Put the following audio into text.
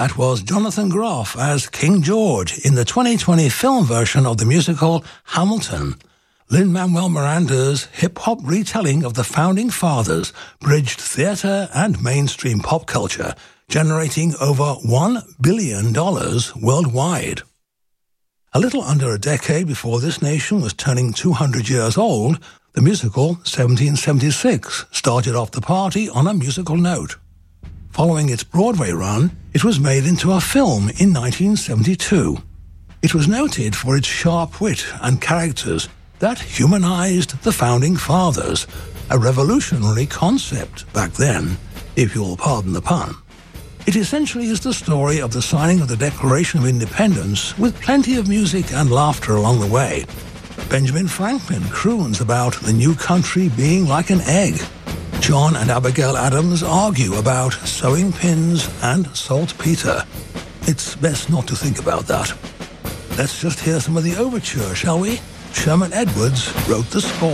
That was Jonathan Groff as King George in the 2020 film version of the musical Hamilton. Lin-Manuel Miranda's hip-hop retelling of the Founding Fathers bridged theatre and mainstream pop culture, generating over $1 billion worldwide. A little under a decade before this nation was turning 200 years old, the musical 1776 started off the party on a musical note. Following its Broadway run, it was made into a film in 1972. It was noted for its sharp wit and characters that humanized the Founding Fathers, a revolutionary concept back then, if you'll pardon the pun. It essentially is the story of the signing of the Declaration of Independence with plenty of music and laughter along the way. Benjamin Franklin croons about the new country being like an egg. John and Abigail Adams argue about sewing pins and saltpeter. It's best not to think about that. Let's just hear some of the overture, shall we? Sherman Edwards wrote the score.